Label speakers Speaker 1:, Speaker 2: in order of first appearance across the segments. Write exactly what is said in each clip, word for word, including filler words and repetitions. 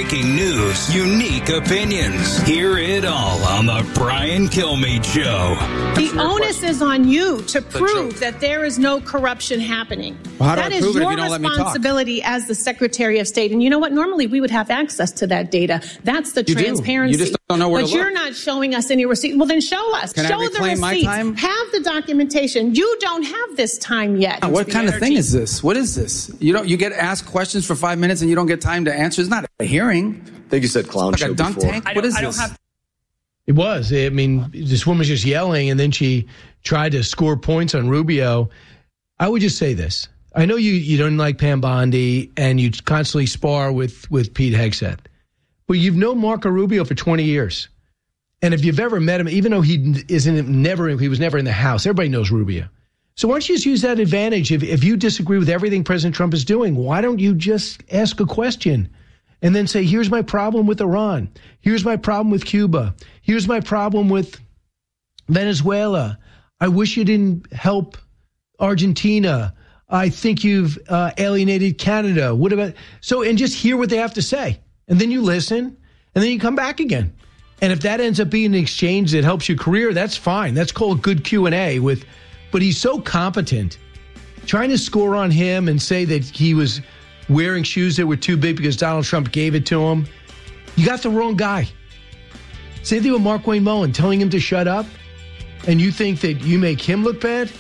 Speaker 1: breaking news, unique opinions. Hear it all on the Brian Kilmeade Show.
Speaker 2: The onus is on you to prove that there is no corruption happening.
Speaker 3: Well, how do
Speaker 2: that
Speaker 3: I
Speaker 2: is
Speaker 3: prove it if
Speaker 2: your
Speaker 3: you don't let me talk?
Speaker 2: responsibility as the Secretary of State. And you know what? Normally we would have access to that data. That's the
Speaker 3: You do.
Speaker 2: transparency.
Speaker 3: You just don't know where
Speaker 2: but
Speaker 3: to look.
Speaker 2: you're not showing us any receipts. Well, then show us.
Speaker 3: Can I
Speaker 2: show the
Speaker 3: reclaim my
Speaker 2: receipts.
Speaker 3: time?
Speaker 2: Have the documentation. You don't have this time yet.
Speaker 3: What
Speaker 2: The
Speaker 3: kind of
Speaker 2: energy.
Speaker 3: thing is this? What is this? You don't. You get asked questions for five minutes and you don't get time to answer. It's not a hearing.
Speaker 4: I think you said clown
Speaker 3: Like
Speaker 4: show
Speaker 3: a dunk
Speaker 4: before.
Speaker 3: tank.
Speaker 5: I
Speaker 3: What
Speaker 5: don't-
Speaker 3: is
Speaker 5: I don't
Speaker 3: this?
Speaker 5: have-
Speaker 6: It was. I mean, this woman was just yelling, and then she tried to score points on Rubio. I would just say this. I know you, you don't like Pam Bondi, and you constantly spar with, with Pete Hegseth. But you've known Marco Rubio for twenty years. And if you've ever met him, even though he isn't never he was never in the House, everybody knows Rubio. So why don't you just use that advantage? If, if you disagree with everything President Trump is doing, why don't you just ask a question? And then say, here's my problem with Iran. Here's my problem with Cuba. Here's my problem with Venezuela. I wish you didn't help Argentina. I think you've uh, alienated Canada. What about so? And just hear what they have to say, and then you listen, and then you come back again. And if that ends up being an exchange that helps your career, that's fine. That's called good Q and A. With, but he's so competent. Trying to score on him and say that he was wearing shoes that were too big because Donald Trump gave it to him, you got the wrong guy. Same thing with Mark Wayne Mullen, telling him to shut up, and you think that you make him look bad?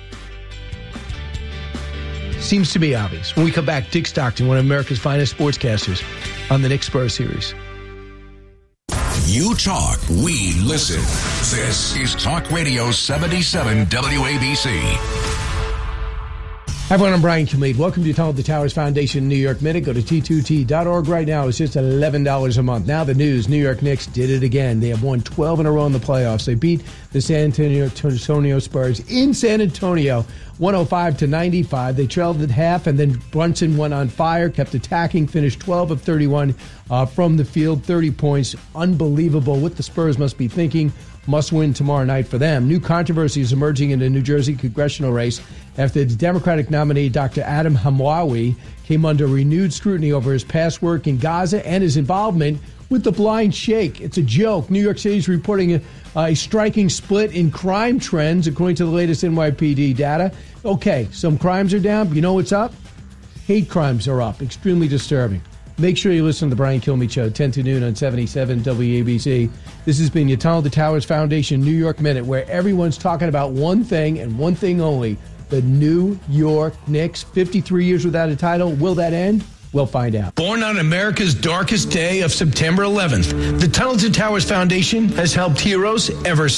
Speaker 6: Seems to be obvious. When we come back, Dick Stockton, one of America's finest sportscasters, on the Nick Spurs series.
Speaker 7: You talk, we listen. This is Talk Radio seventy-seven W A B C.
Speaker 6: Hi, everyone. I'm Brian Kilmeade. Welcome to Tunnel to Towers Foundation New York Minute. Go to T two T dot org right now. It's just eleven dollars a month. Now the news, New York Knicks did it again. They have won twelve in a row in the playoffs. They beat the San Antonio, Antonio Spurs in San Antonio, one oh five to ninety-five. They trailed at half, and then Brunson went on fire, kept attacking, finished twelve of thirty-one uh, from the field, thirty points. Unbelievable. What the Spurs must be thinking. Must win tomorrow night for them. New controversy is emerging in the New Jersey congressional race after the Democratic nominee, Doctor Adam Hamwawi, came under renewed scrutiny over his past work in Gaza and his involvement with the Blind Sheikh. It's a joke. New York City is reporting a, a striking split in crime trends, according to the latest N Y P D data. Okay, some crimes are down, but you know what's up? Hate crimes are up. Extremely disturbing. Make sure you listen to the Brian Kilmeade Show, ten to noon on seventy-seven W A B C. This has been your Tunnel to Towers Foundation New York Minute, where everyone's talking about one thing and one thing only, the New York Knicks. fifty-three years without a title. Will that end? We'll find out.
Speaker 8: Born on America's darkest day of September eleventh, the Tunnel to Towers Foundation has helped heroes ever